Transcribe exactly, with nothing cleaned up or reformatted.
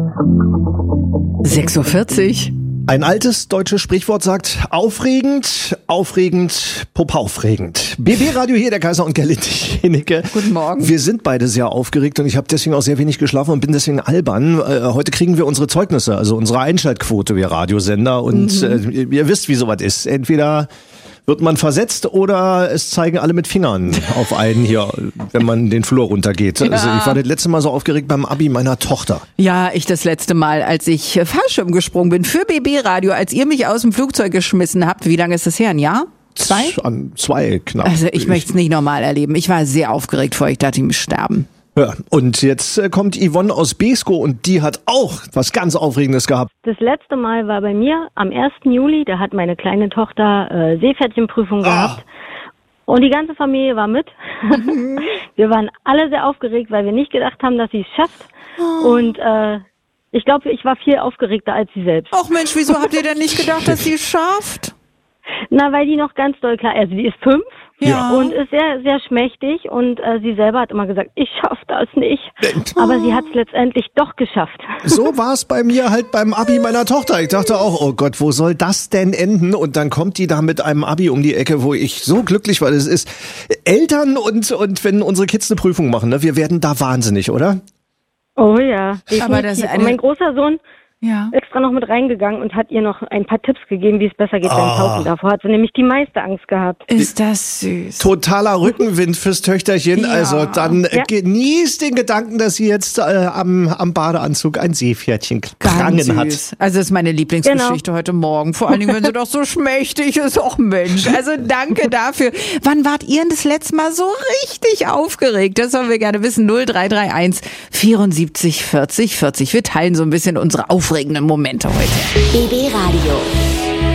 sechs Uhr vierzig. Ein altes deutsches Sprichwort sagt, aufregend, aufregend, popaufregend. B B-Radio hier, der Kaiser und Gerlinde Jenecke. Guten Morgen. Wir sind beide sehr aufgeregt und ich habe deswegen auch sehr wenig geschlafen und bin deswegen albern. Äh, heute kriegen wir unsere Zeugnisse, also unsere Einschaltquote, wir Radiosender. Und mhm. äh, ihr wisst, wie sowas ist. Entweder wird man versetzt oder es zeigen alle mit Fingern auf einen hier, wenn man den Flur runtergeht. Ja. Also ich war das letzte Mal so aufgeregt beim Abi meiner Tochter. Ja, ich das letzte Mal, als ich Fallschirm gesprungen bin für B B-Radio, als ihr mich aus dem Flugzeug geschmissen habt. Wie lange ist das her? Ein Jahr? Zwei? An zwei knapp. Also ich möchte es nicht normal erleben. Ich war sehr aufgeregt vor, ich dachte, ich muss sterben. Ja, und jetzt äh, kommt Yvonne aus Beeskow und die hat auch was ganz Aufregendes gehabt. Das letzte Mal war bei mir am ersten Juli, da hat meine kleine Tochter äh, Seepferdchenprüfung Ah. gehabt und die ganze Familie war mit. Wir waren alle sehr aufgeregt, weil wir nicht gedacht haben, dass sie es schafft und äh, ich glaube, ich war viel aufgeregter als sie selbst. Ach Mensch, wieso habt ihr denn nicht gedacht, dass sie es schafft? Na, weil die noch ganz doll klar, also die ist fünf. Ja. Und ist sehr, sehr schmächtig und äh, sie selber hat immer gesagt, ich schaff das nicht. Aber sie hat es letztendlich doch geschafft. So war es bei mir halt beim Abi meiner Tochter. Ich dachte auch, oh Gott, wo soll das denn enden? Und dann kommt die da mit einem Abi um die Ecke, wo ich so glücklich war. Das ist Eltern und, und wenn unsere Kids eine Prüfung machen, ne, wir werden da wahnsinnig, oder? Oh ja, definitiv. Aber das ist eine- Und mein großer Sohn Ja. extra noch mit reingegangen und hat ihr noch ein paar Tipps gegeben, wie es besser geht beim Tauchen. Davor hat sie nämlich die meiste Angst gehabt. Ist das süß. Totaler Rückenwind fürs Töchterchen. Ja. Also dann äh, Ja. genießt den Gedanken, dass sie jetzt äh, am, am Badeanzug ein Seepferdchen Ganz prangen hat. süß. Also das ist meine Lieblingsgeschichte heute Morgen. Vor allen Dingen, wenn sie doch so schmächtig ist. Och Mensch, also danke dafür. Wann wart ihr denn das letzte Mal so richtig aufgeregt? Das wollen wir gerne wissen. null drei drei eins vierundsiebzig vierzig vierzig. Wir teilen so ein bisschen unsere aufregenden Momente heute. B B Radio.